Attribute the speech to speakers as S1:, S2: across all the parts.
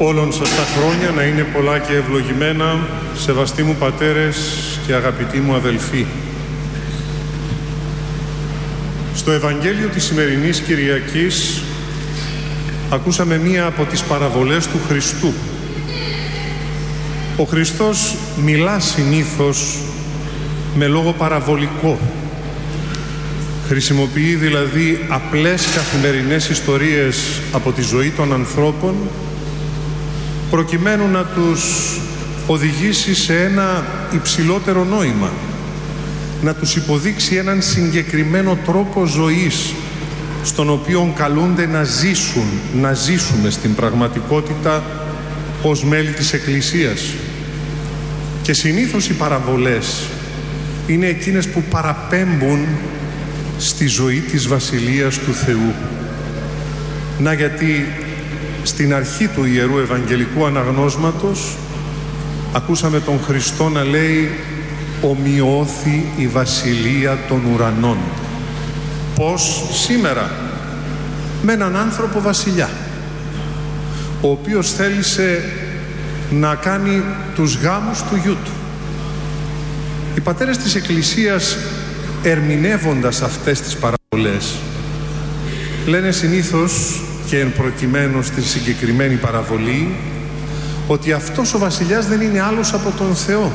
S1: όλων σας τα χρόνια να είναι πολλά και ευλογημένα, σεβαστοί μου πατέρες και αγαπητοί μου αδελφοί. Στο Ευαγγέλιο της σημερινής Κυριακής ακούσαμε μία από τις παραβολές του Χριστού. Ο Χριστός μιλά συνήθως με λόγο παραβολικό. Χρησιμοποιεί δηλαδή απλές καθημερινές ιστορίες από τη ζωή των ανθρώπων προκειμένου να τους οδηγήσει σε ένα υψηλότερο νόημα, να τους υποδείξει έναν συγκεκριμένο τρόπο ζωής στον οποίο καλούνται να ζήσουμε στην πραγματικότητα ως μέλη της Εκκλησίας. Και συνήθως οι παραβολές είναι εκείνες που παραπέμπουν στη ζωή της Βασιλείας του Θεού. Να γιατί στην αρχή του Ιερού Ευαγγελικού Αναγνώσματος ακούσαμε τον Χριστό να λέει «Ομοιώθη η Βασιλεία των ουρανών». Πώς? Σήμερα με έναν άνθρωπο βασιλιά, ο οποίος θέλησε να κάνει τους γάμους του γιού του. Οι πατέρες της Εκκλησίας, ερμηνεύοντας αυτές τις παραβολές, λένε συνήθως και εν προκειμένου στη συγκεκριμένη παραβολή ότι αυτός ο βασιλιάς δεν είναι άλλος από τον Θεό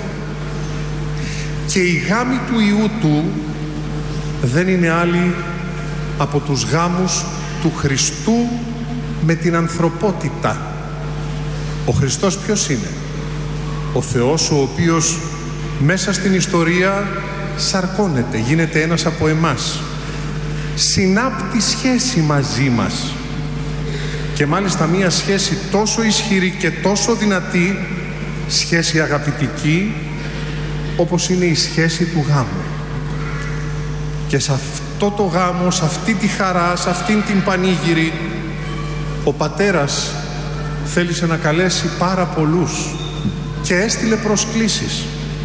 S1: και οι γάμοι του Υιού του δεν είναι άλλοι από τους γάμους του Χριστού με την ανθρωπότητα. Ο Χριστός ποιος είναι? Ο Θεός ο οποίος μέσα στην ιστορία σαρκώνεται, γίνεται ένας από εμάς, συνάπτει σχέση μαζί μας και μάλιστα μία σχέση τόσο ισχυρή και τόσο δυνατή, σχέση αγαπητική, όπως είναι η σχέση του γάμου. Και σε αυτό το γάμο, σε αυτή τη χαρά, σε αυτήν την πανήγυρη, ο πατέρας θέλησε να καλέσει πάρα πολλούς και έστειλε προσκλήσεις.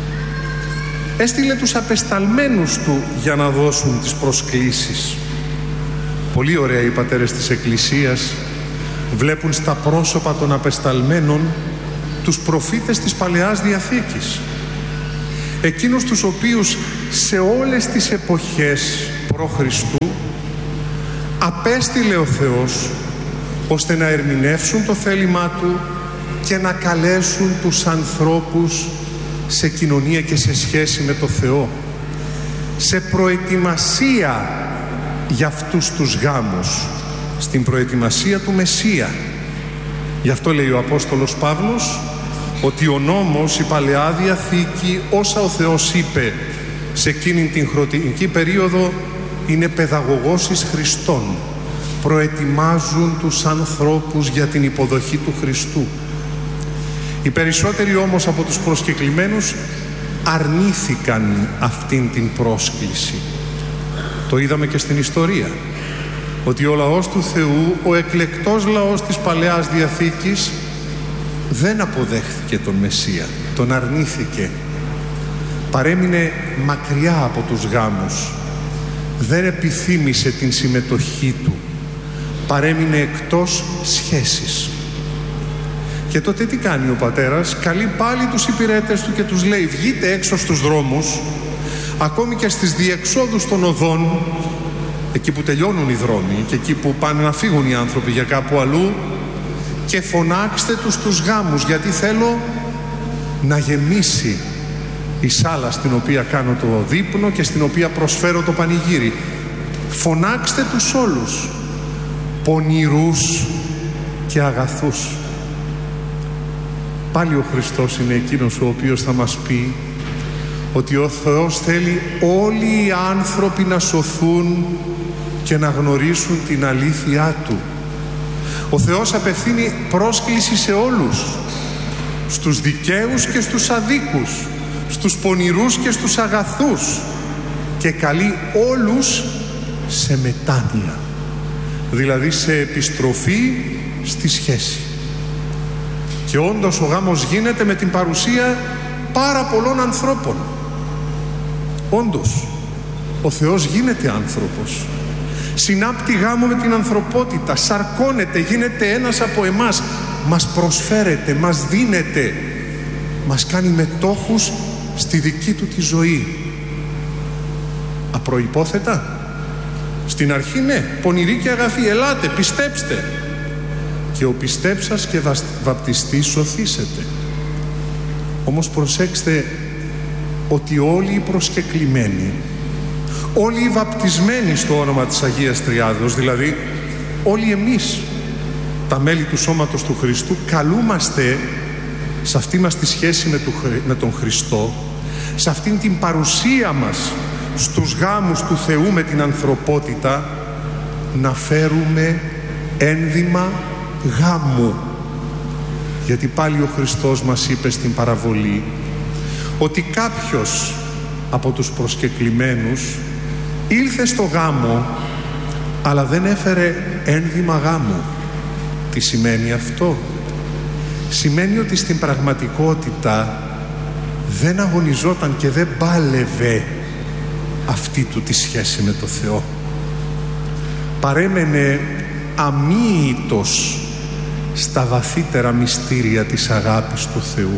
S1: Έστειλε τους απεσταλμένους του για να δώσουν τις προσκλήσεις. Πολύ ωραία οι πατέρες της Εκκλησίας βλέπουν στα πρόσωπα των απεσταλμένων τους προφήτες της Παλαιάς Διαθήκης, εκείνους τους οποίους σε όλες τις εποχές προ Χριστού απέστειλε ο Θεός ώστε να ερμηνεύσουν το θέλημά Του και να καλέσουν τους ανθρώπους σε κοινωνία και σε σχέση με το Θεό, σε προετοιμασία για αυτούς τους γάμους, στην προετοιμασία του Μεσσία. Γι' αυτό λέει ο Απόστολος Παύλος ότι ο νόμος, η Παλαιά Διαθήκη, όσα ο Θεός είπε σε εκείνη την χρονική περίοδο, είναι παιδαγωγός εις Χριστόν. Προετοιμάζουν τους ανθρώπους για την υποδοχή του Χριστού. Οι περισσότεροι όμως από τους προσκεκλημένους αρνήθηκαν αυτήν την πρόσκληση. Το είδαμε και στην ιστορία, ότι ο λαός του Θεού, ο εκλεκτός λαός της Παλαιάς Διαθήκης, δεν αποδέχθηκε τον Μεσσία, τον αρνήθηκε. Παρέμεινε μακριά από τους γάμους, δεν επιθύμησε την συμμετοχή του, παρέμεινε εκτός σχέσης. Και τότε τι κάνει ο πατέρας? Καλεί πάλι τους υπηρέτες του και τους λέει: βγείτε έξω στους δρόμους, ακόμη και στις διεξόδους των οδών, εκεί που τελειώνουν οι δρόμοι και εκεί που πάνε να φύγουν οι άνθρωποι για κάπου αλλού, και φωνάξτε τους στους γάμους, γιατί θέλω να γεμίσει η σάλα στην οποία κάνω το δείπνο και στην οποία προσφέρω το πανηγύρι. Φωνάξτε τους όλους, πονηρούς και αγαθούς. Πάλι ο Χριστός είναι εκείνος ο οποίος θα μας πει ότι ο Θεός θέλει όλοι οι άνθρωποι να σωθούν και να γνωρίσουν την αλήθειά Του. Ο Θεός απευθύνει πρόσκληση σε όλους, στους δικαίους και στους αδίκους, στους πονηρούς και στους αγαθούς, και καλεί όλους σε μετάνοια, δηλαδή σε επιστροφή στη σχέση. Και όντως ο γάμος γίνεται με την παρουσία πάρα πολλών ανθρώπων. Όντως ο Θεός γίνεται άνθρωπος, συνάπτει γάμο με την ανθρωπότητα, σαρκώνεται, γίνεται ένας από εμάς, μας προσφέρεται, μας δίνεται, μας κάνει μετόχους στη δική του τη ζωή. Απροϋπόθετα? Στην αρχή ναι, πονηροί και αγαθοί, ελάτε, πιστέψτε. Και ο πιστέψας και βαπτιστής σωθήσετε. Όμως προσέξτε ότι όλοι οι προσκεκλημένοι, όλοι οι βαπτισμένοι στο όνομα της Αγίας Τριάδος, δηλαδή όλοι εμείς τα μέλη του σώματος του Χριστού, καλούμαστε σε αυτή μας τη σχέση με τον Χριστό, σε αυτήν την παρουσία μας στους γάμους του Θεού με την ανθρωπότητα, να φέρουμε ένδυμα γάμου. Γιατί πάλι ο Χριστός μας είπε στην παραβολή ότι κάποιος από τους προσκεκλημένους ήλθε στο γάμο αλλά δεν έφερε ένδυμα γάμου. Τι σημαίνει αυτό? Σημαίνει ότι στην πραγματικότητα δεν αγωνιζόταν και δεν πάλευε αυτή του τη σχέση με το Θεό. Παρέμενε αμοίητος στα βαθύτερα μυστήρια της αγάπης του Θεού.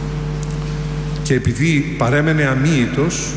S1: Και επειδή παρέμενε αμοίητος,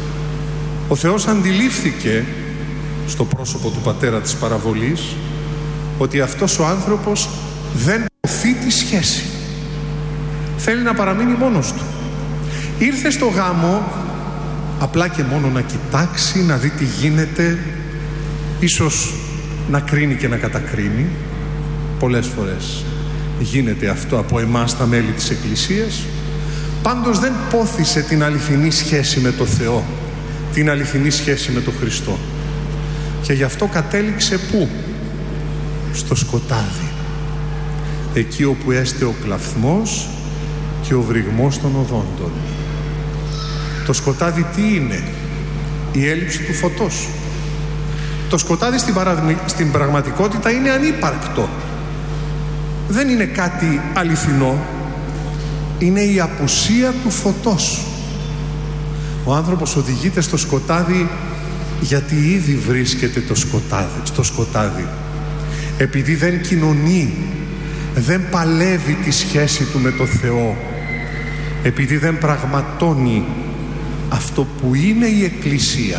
S1: ο Θεός αντιλήφθηκε στο πρόσωπο του πατέρα της παραβολής ότι αυτός ο άνθρωπος δεν ποθεί τη σχέση. Θέλει να παραμείνει μόνος του. Ήρθε στο γάμο απλά και μόνο να κοιτάξει, να δει τι γίνεται, ίσως να κρίνει και να κατακρίνει. Πολλές φορές γίνεται αυτό από εμάς τα μέλη της Εκκλησίας. Πάντως δεν πόθησε την αληθινή σχέση με το Θεό, την αληθινή σχέση με τον Χριστό. Και γι' αυτό κατέληξε πού? Στο σκοτάδι. Εκεί όπου έστε ο κλαθμός και ο βρυγμός των οδόντων. Το σκοτάδι τι είναι? Η έλλειψη του φωτός. Το σκοτάδι στην πραγματικότητα είναι ανύπαρκτο. Δεν είναι κάτι αληθινό. Είναι η απουσία του φωτός. Ο άνθρωπος οδηγείται στο σκοτάδι γιατί ήδη βρίσκεται στο σκοτάδι. Επειδή δεν κοινωνεί, δεν παλεύει τη σχέση του με το Θεό, επειδή δεν πραγματώνει αυτό που είναι η Εκκλησία,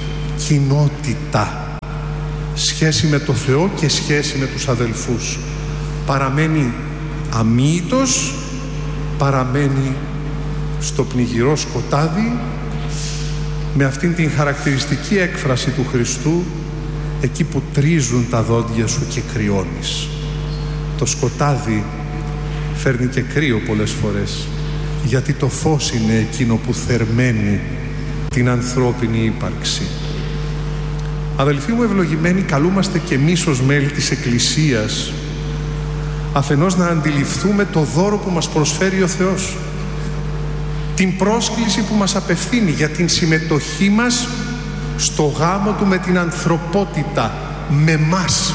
S1: κοινότητα, σχέση με το Θεό και σχέση με τους αδελφούς, παραμένει αμοίητος, παραμένει στο πνιγυρό σκοτάδι, με αυτήν την χαρακτηριστική έκφραση του Χριστού, εκεί που τρίζουν τα δόντια σου και κρυώνεις. Το σκοτάδι φέρνει και κρύο πολλές φορές, γιατί το φως είναι εκείνο που θερμαίνει την ανθρώπινη ύπαρξη. Αδελφοί μου ευλογημένοι, καλούμαστε και εμείς ως μέλη της Εκκλησίας αφενός να αντιληφθούμε το δώρο που μας προσφέρει ο Θεός, την πρόσκληση που μας απευθύνει για την συμμετοχή μας στο γάμο του με την ανθρωπότητα, με μας.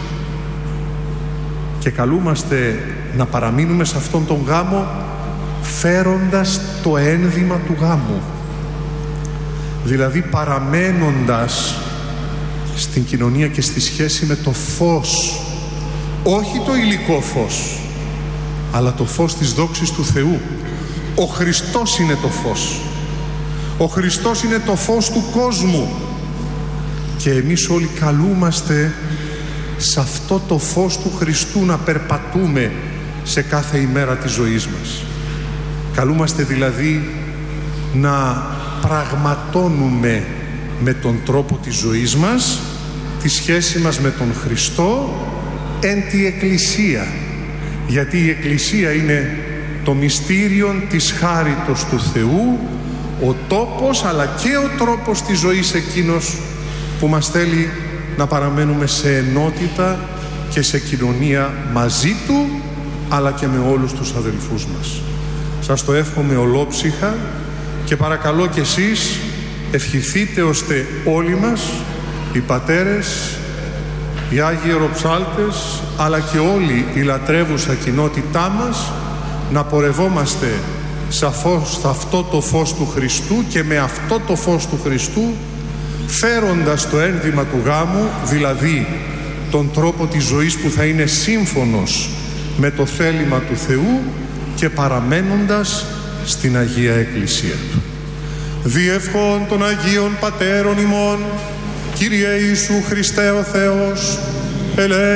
S1: Και καλούμαστε να παραμείνουμε σε αυτόν τον γάμο φέροντας το ένδυμα του γάμου, δηλαδή παραμένοντας στην κοινωνία και στη σχέση με το φως, όχι το υλικό φως, αλλά το φως της δόξης του Θεού. Ο Χριστός είναι το φως. Ο Χριστός είναι το φως του κόσμου. Και εμείς όλοι καλούμαστε σε αυτό το φως του Χριστού να περπατούμε σε κάθε ημέρα της ζωής μας. Καλούμαστε δηλαδή να πραγματώνουμε με τον τρόπο της ζωής μας τη σχέση μας με τον Χριστό εν τη Εκκλησία. Γιατί η Εκκλησία είναι το μυστήριον της χάριτος του Θεού, ο τόπος αλλά και ο τρόπος της ζωής εκείνος που μας θέλει να παραμένουμε σε ενότητα και σε κοινωνία μαζί Του, αλλά και με όλους τους αδελφούς μας. Σας το εύχομαι ολόψυχα και παρακαλώ κι εσείς ευχηθείτε ώστε όλοι μας, οι πατέρες, οι Άγιοι Ιεροψάλτες, αλλά και όλη η λατρεύουσα κοινότητά μας, να πορευόμαστε σαφώς σε αυτό το φως του Χριστού και με αυτό το φως του Χριστού φέροντας το ένδυμα του γάμου, δηλαδή τον τρόπο της ζωής που θα είναι σύμφωνος με το θέλημα του Θεού και παραμένοντας στην Αγία Εκκλησία Του. Διευχών των Αγίων Πατέρων ημών, Κύριε Ιησού Χριστέ ο Θεός, ελέη